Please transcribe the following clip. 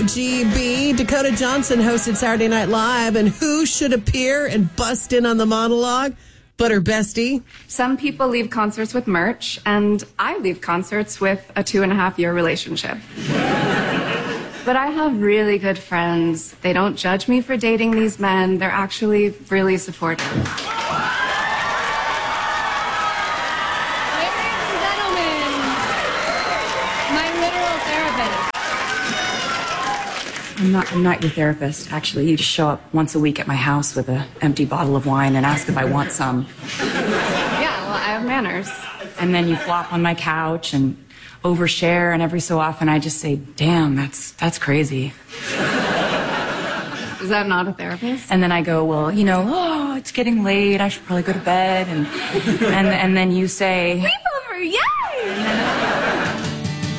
GB, Dakota Johnson hosted Saturday Night Live, and who should appear and bust in on the monologue but her bestie? Some people leave concerts with merch, and I leave concerts with a 2.5-year relationship. But I have really good friends. They don't judge me for dating these men. They're actually really supportive. I'm not your therapist, actually. You just show up once a week at my house with an empty bottle of wine and ask if I want some. Yeah, well, I have manners. And then you flop on my couch and overshare, and every so often I just say, damn, that's crazy. Is that not a therapist? And then I go, well, it's getting late. I should probably go to bed. And then you say, sleepover, yeah!